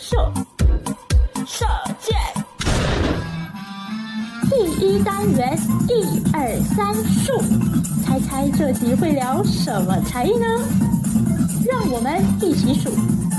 秀，射箭。第一单元1、2、3数，猜猜这集会聊什么才艺呢？让我们一起数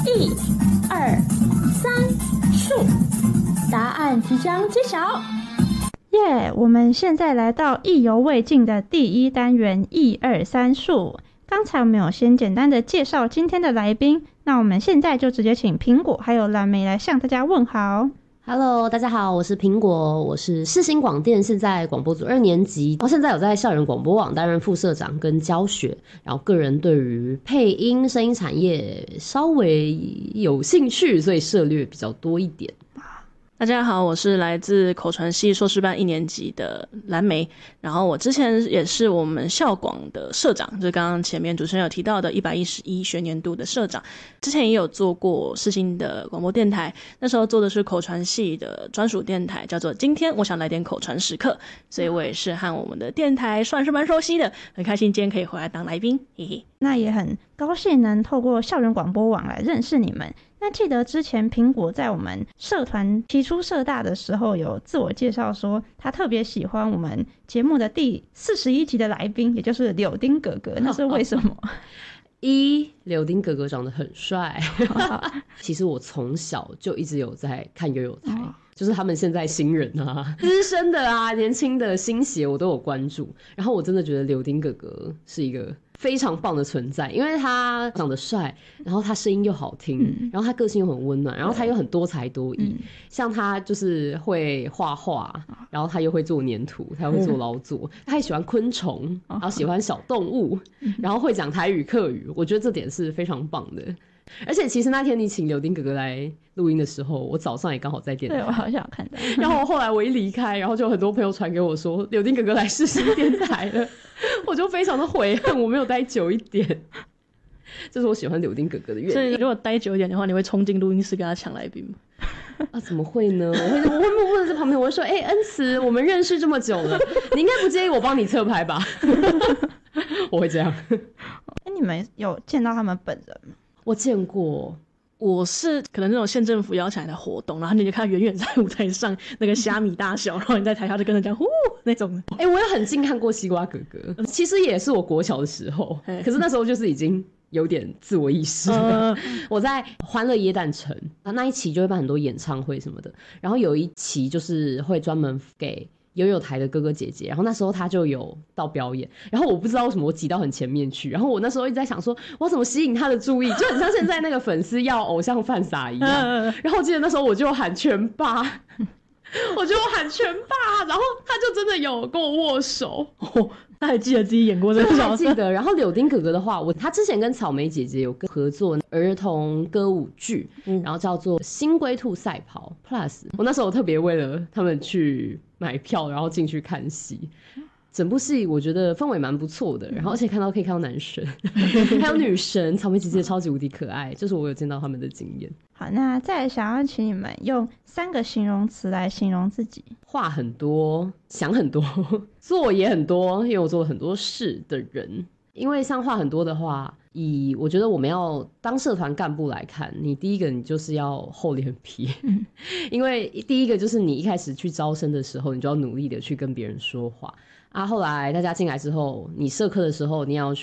1、2、3数，答案即将揭晓。 耶！我们现在来到意犹未尽的第一单元1、2、3数。刚才我们有先简单的介绍今天的来宾，那我们现在就直接请苹果还有蓝莓来向大家问好。 Hello， 大家好，我是苹果，我是世新广电现在广播组2年级，然后现在有在校园广播网担任副社长跟教学，然后个人对于配音声音产业稍微有兴趣，所以涉猎比较多一点。 大家好，我是来自口传系硕士班1年级的蓝莓，然后我之前也是我们校广的社长，就是刚刚前面主持人有提到的111学年度的社长，之前也有做过世新的广播电台，那时候做的是口传系的专属电台，叫做今天我想来点口传时刻，所以我也是和我们的电台算是蛮熟悉的，很开心今天可以回来当来宾，嘿嘿。 那也很高兴能透过校园广播网来认识你们。那记得之前苹果在我们社团提出社大的时候有自我介绍说他特别喜欢我们节目的第41集的来宾，也就是柳丁哥哥，那是为什么？ 柳丁哥哥长得很帅其实我从小就一直有在看悠悠台就是他们现在新人啊资深的啊年轻的新血我都有关注，然后我真的觉得柳丁哥哥是一个非常棒的存在，因为他长得帅，然后他声音又好听，然后他个性又很温暖，然后他又很多才多艺，像他就是会画画，然后他又会做黏土，他又会做劳作，他也喜欢昆虫，然后喜欢小动物，然后会讲台语客语，我觉得这点是非常棒的。而且其实那天你请柳丁哥哥来录音的时候，我早上也刚好在电台， 对，我好想看到然后后来我一离开，然后就有很多朋友传给我说柳丁哥哥来世新电台了我就非常的悔恨我没有待久一点这是我喜欢柳丁哥哥的原因。 所以如果待久一点的话，你会冲进录音室跟他抢来宾吗？ 啊，怎么会呢？我会默默的在旁边，我会说恩慈我们认识这么久了你应该不介意我帮你侧拍吧我会这样你们有见到他们本人吗？ 我见过， 我是可能那种县政府邀请来的活动，然后你就看远远在舞台上那个虾米大小然后你在台下就跟着讲呼那种我也很近看过西瓜哥哥其实也是我国小的时候可是那时候就是已经有点自我意识了我在欢乐耶诞城那一期就会办很多演唱会什么的，然后有一期就是会专门给悠悠台的哥哥姐姐，然后那时候他就有到表演，然后我不知道为什么我挤到很前面去，然后我那时候一直在想说我要怎么吸引他的注意，就很像现在那个粉丝要偶像饭撒一样然后我记得那时候我就喊全霸我就喊全霸，然后他就真的有跟我握手他还记得自己演过这个角色， 记得。然后柳丁哥哥的话，他之前跟草莓姐姐有合作儿童歌舞剧，然后叫做《新龟兔赛跑 Plus》。我那时候特别为了他们去买票，然后进去看戏。整部戏我觉得氛围蛮不错的，然后而且可以看到男神还有女神，草莓姐姐超级无敌可爱，这是我有见到他们的经验。 好，那再来想要请你们用3个形容词来形容自己。 话很多，想很多，做也很多，因为我做了很多事的人。因为像话很多的话，我觉得我们要当社团干部来看，你第一个你就是要厚脸皮因为第一个就是你一开始去招生的时候，你就要努力的去跟别人说话啊。后来大家进来之后，你社课的时候你要去